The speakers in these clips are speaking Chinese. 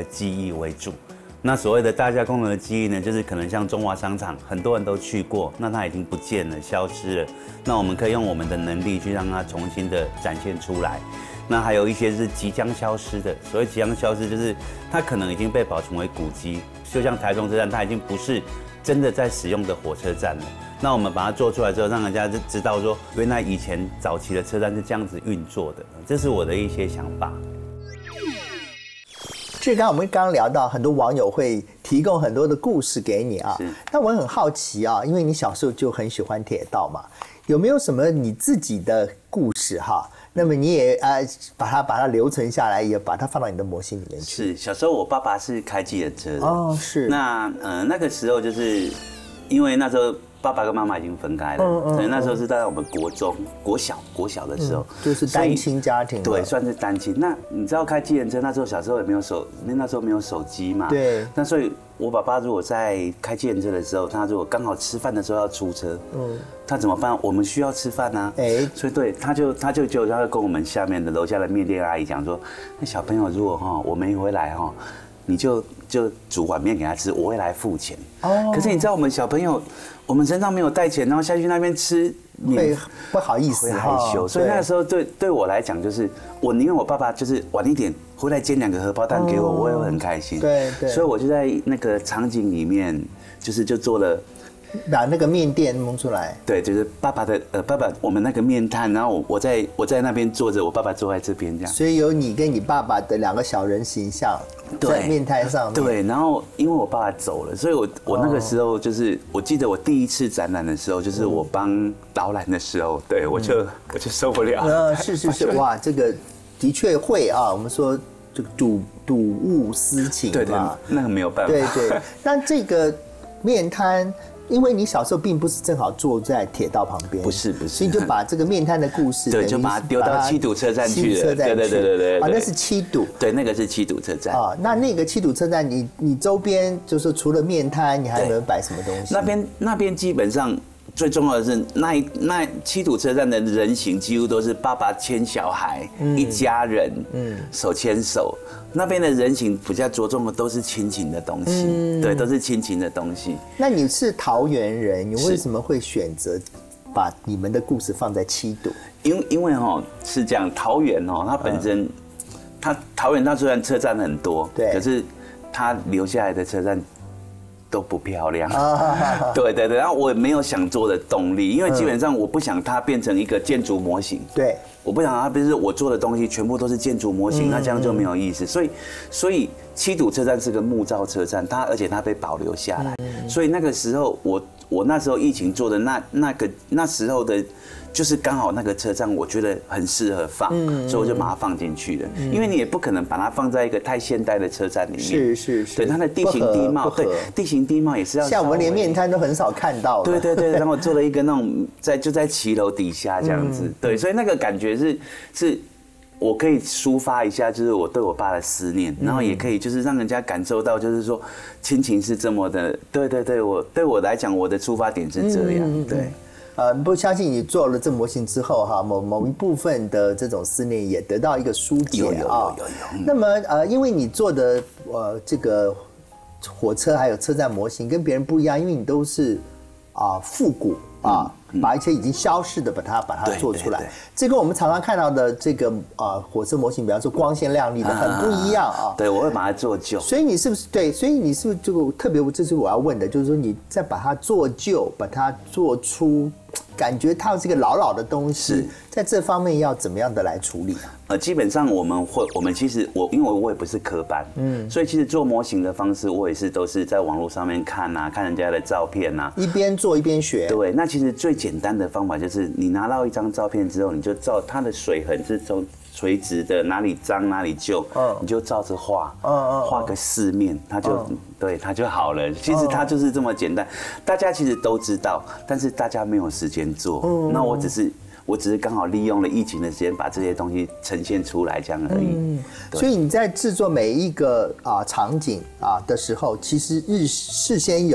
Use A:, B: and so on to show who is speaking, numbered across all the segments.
A: 记忆为主。那所谓的大架空的记忆呢，就是可能像中华商场，很多人都去过，那它已经不见了、消失了。那我们可以用我们的能力去让它重新的展现出来。那还有一些是即将消失的，所谓即将消失，就是它可能已经被保存为古迹，就像台中车站，它已经不是真的在使用的火车站了。那我们把它做出来之后，让人家知道说，原来以前早期的车站是这样子运作的，这是我的一些想法。
B: 这刚我们刚刚聊到，很多网友会提供很多的故事给你啊。那我很好奇啊，因为你小时候就很喜欢铁道嘛，有没有什么你自己的故事哈？那么你也把它留存下来，也把它放到你的模型里面去。
A: 是，小时候我爸爸是开计程车的
B: 哦，是。
A: 那个时候就是因为那时候爸爸跟妈妈已经分开了，所以那时候是在我们国小的时候，
B: 就是单亲家庭，
A: 对，算是单亲。那你知道开计程车那时候小时候也没有那时候没有手机嘛，
B: 对。
A: 那所以我爸爸如果在开计程车的时候，他如果刚好吃饭的时候要出车，他怎么办？我们需要吃饭啊，所以对，他就跟我们下面的楼下的面店阿姨讲说，那小朋友如果我没回来你就煮碗面给他吃，我会来付钱。可是你知道我们小朋友，我们身上没有带钱，然后下去那边吃，
B: 会不好意思，
A: 会害羞。所以那个时候对我来讲，就是我宁愿我爸爸就是晚一点回来煎2个荷包蛋给我，我也会很开心。
B: 对。
A: 所以我就在那个场景里面，就做了。
B: 把那个面店弄出来，
A: 对，就是爸爸我们那个面摊，然后我在那边坐着，我爸爸坐在这边这样，
B: 所以有你跟你爸爸的2个小人形象在面摊上面。
A: 对，然后因为我爸爸走了，所以我那个时候就是我记得我第一次展览的时候，就是我帮导览的时候，对我就受不了。
B: 是，哇，这个的确会啊，我们说这个睹物思情嘛，
A: 对，那个没有办法。
B: 对，那这个面摊。因为你小时候并不是正好坐在铁道旁边，
A: 不是，
B: 所以你就把这个面摊的故事，
A: 对，就把它丢到七堵车站去了，对，
B: 那是七堵，
A: 对，那个是七堵车站
B: 啊。那个七堵车站，你周边就是除了面摊，你还有没有摆什么东西？
A: 那边基本上最重要的是那七堵车站的人行几乎都是爸爸牵小孩，一家人，手牵手。那边的人行比较着重的都是亲情的东西，对，都是亲情的东西。
B: 那你是桃园人，你为什么会选择把你们的故事放在七堵？
A: 因为是这样，桃园它本身，桃园它虽然车站很多，对，可是它留下来的车站都不漂亮。对，然后我也没有想做的动力，因为基本上我不想它变成一个建筑模型。对。我不想它不是我做的东西全部都是建筑模型，那这样就没有意思。所以七堵车站是个木造车站，而且它被保留下来。所以那个时候我那时候疫情做的那时候的，就是刚好那个车站我觉得很适合放，所以我就把它放进去了。因为你也不可能把它放在一个太现代的车站里面，是，对它的地形地貌，对地形地貌也是要
B: 像我们连面摊都很少看到。
A: 对，然后我做了一个那种就在骑楼底下这样子，对，所以那个感觉是我可以抒发一下，就是我对我爸的思念，然后也可以就是让人家感受到，就是说亲情是这么的，对，对我来讲，我的出发点是这样，对。
B: 不相信你做了这模型之后哈，某一部分的这种思念也得到一个疏解啊。有。那么因为你做的这个火车还有车站模型跟别人不一样，因为你都是复古把一些已经消逝的把它做出来，这跟我们常常看到的这个火车模型，比方说光鲜亮丽的很不一样啊。
A: 对，我会把它做旧。
B: 所以你是不是对？所以你是不是就特别？这是我要问的，就是说你再把它做旧，把它做出感觉它是个老的东西，在这方面要怎么样的来处理啊？
A: 基本上我们其实因为我也不是科班，所以其实做模型的方式我也是都是在网络上面看人家的照片一
B: 边做一边学。
A: 对，那其实最简单的方法就是你拿到一张照片之后，你就照它的水痕是从垂直的，哪里脏哪里旧，你就照着画，画个4面，它就好了。其实它就是这么简单，大家其实都知道，但是大家没有时间做。那我只是刚好利用了疫情的时间，把这些东西呈现出来，这样而已。
B: 所以你在制作每一个场景的时候，其实事先有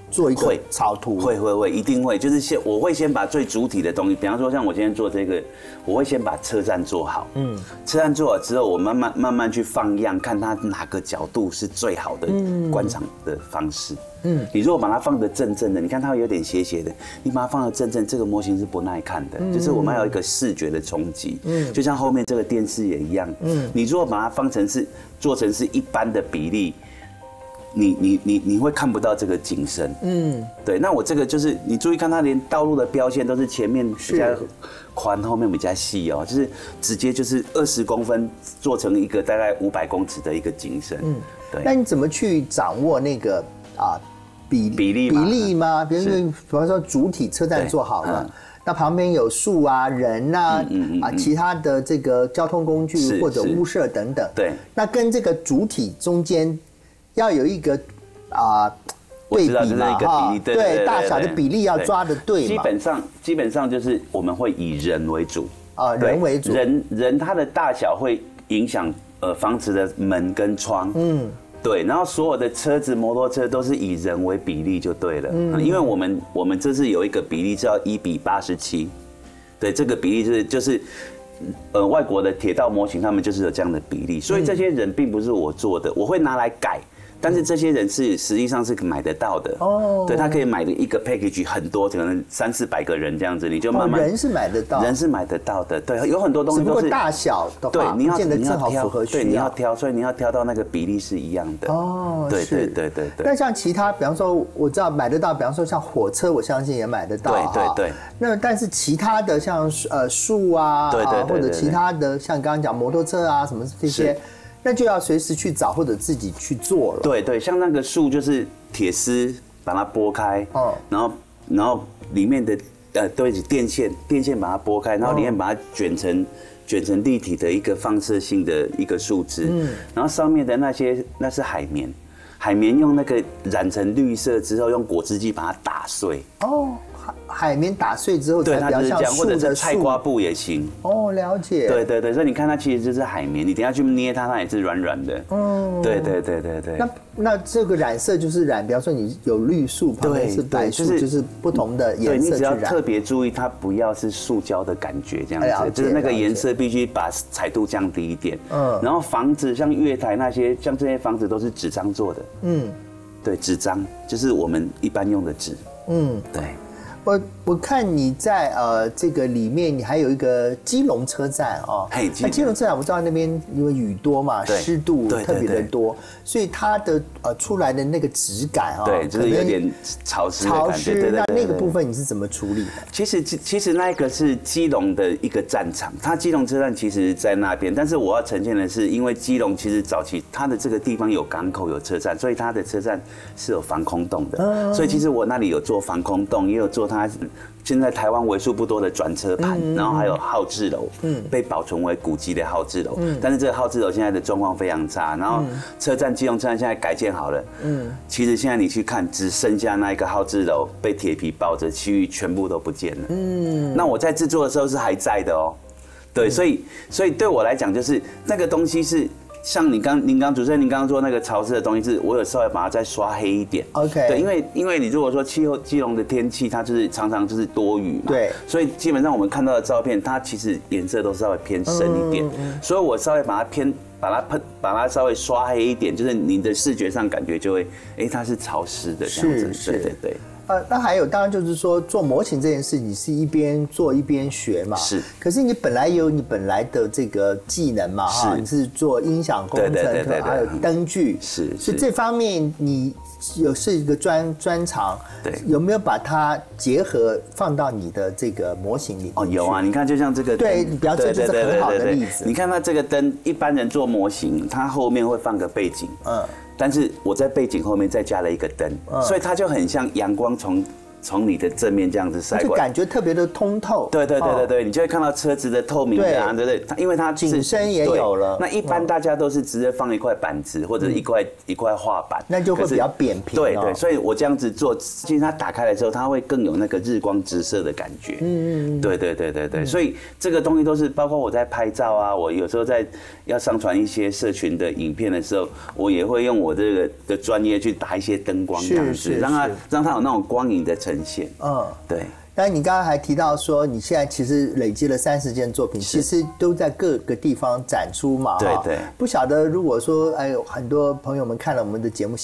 B: 做一个草图？
A: 会，一定会。就是我会先把最主体的东西，比方说像我今天做这个，我会先把车站做好。车站做好之后，我慢慢去放样，看它哪个角度是最好的观赏的方式。你如果把它放得正正的，你看它会有点斜斜的，你把它放得正正，这个模型是不耐看的。就是我们要有一个视觉的冲击。就像后面这个电视也一样。你如果把它做成是一般的比例。你会看不到这个景深，对。那我这个就是你注意看，它连道路的标线都是前面比较宽，后面比较细哦，就是直接就是20公分做成一个大概500公尺的一个景深，对。
B: 那你怎么去掌握那个比例吗？比如说主体车站做好了。那旁边有树啊、人啊、其他的这个交通工具或者屋舍等等。
A: 对。
B: 那跟这个主体中间要有一个对比嘛，哈，对，大小的比例要抓得对嘛。
A: 基本上就是我们会以人为主
B: 人为主，
A: 人它的大小会影响房子的门跟窗，对，然后所有的车子、摩托车都是以人为比例就对了，因为我们这次有一个比例叫1:87，对，这个比例就是。外国的铁道模型，他们就是有这样的比例，所以这些人并不是我做的，我会拿来改。但是这些人实际上是买得到的哦，对他可以买的一个 package 很多，可能300-400个人这样子，你就慢慢
B: 人是买得到的，
A: 对，有很多东西都是
B: 大小的话，
A: 对，你要
B: 正好符合需要，
A: 对，你要挑，所以你要挑到那个比例是一样的哦，对。
B: 那像其他，比方说我知道买得到，比方说像火车，我相信也买得到，
A: 对。
B: 那但是其他的像树啊，对，或者其他的像刚刚讲摩托车啊什么这些。那就要随时去找或者自己去做了。对，
A: 像那个树就是铁丝把它拨开，然后里面的对电线把它拨开，然后里面把它卷成立体的一个放射性的一个树枝，然后上面的那是海绵，海绵用那个染成绿色之后，用果汁机把它打碎。
B: 海绵打碎之后才比较像树的树，
A: 或者是菜瓜布也行。
B: 了解。
A: 对，所以你看它其实就是海绵，你等一下去捏它也是软软的。对。
B: 那这个染色就是染，比方说你有绿树，旁边是白树，就是不同的颜色去染。对，你只要
A: 特别注意它不要是塑胶的感觉，这样子，就是那个颜色必须把彩度降低一点。然后房子像月台那些，像这些房子都是纸张做的。对，纸张就是我们一般用的纸。对。
B: 我看你在这个里面，你还有一个基隆车站哦。那基隆车站我知道那边因为雨多嘛，湿度特别的多，所以它的出来的那个质感
A: 对，就是有点潮湿的感觉。
B: 那个部分你是怎么处理的？
A: 其实那个是基隆的一个战场，它基隆车站其实在那边，但是我要呈现的是，因为基隆其实早期它的这个地方有港口有车站，所以它的车站是有防空洞的，所以其实我那里有做防空洞，也有做它现在台湾为数不多的转车盘，然后还有号志楼，被保存为古迹的号志楼，但是这个号志楼现在的状况非常差，然后基隆车站现在改建好了，其实现在你去看，只剩下那一个号志楼被铁皮包着，其余全部都不见了。那我在制作的时候是还在的哦，对，所以对我来讲，就是那个东西是。像主持人您刚刚说那个潮湿的东西，是我有稍微把它再刷黑一点。
B: OK。
A: 对，因为你如果说基隆的天气，它就是常常就是多雨嘛。
B: 对。
A: 所以基本上我们看到的照片，它其实颜色都稍微偏深一点。所以我稍微把它稍微刷黑一点，就是你的视觉上感觉就会，它是潮湿的这样子。对。
B: 那还有，当然就是说做模型这件事，你是一边做一边学嘛。
A: 是。
B: 可是你本来有你本来的这个技能嘛，你是做音响工程，还有灯具，所以这方面你是一个专长。对。有没有把它结合放到你的这个模型里？
A: 有啊，你看就像这个。
B: 对，比方这就是很好的例子。
A: 你看它这个灯，一般人做模型，它后面会放个背景。但是我在背景后面再加了一个灯，所以它就很像阳光从从你的正面这样子晒过来，
B: 就感觉特别的通透。
A: 对，你就会看到车子的透明的啊，对不对？因为它
B: 景深也有了。
A: 那一般大家都是直接放一块板子或者一块画板，
B: 那就会比较扁平。
A: 对，所以我这样子做，其实它打开来之后，它会更有那个日光直射的感觉。对，所以这个东西都是包括我在拍照啊，我有时候在要上传一些社群的影片的时候，我也会用我这个的专业去打一些灯光这样子，让它有那种光影的呈现。对。
B: 但你刚刚还提到说，你现在其实累积了30件作品，其实都在各个地方展出嘛。
A: 对。
B: 不晓得如果说很多朋友们看了我们的节目，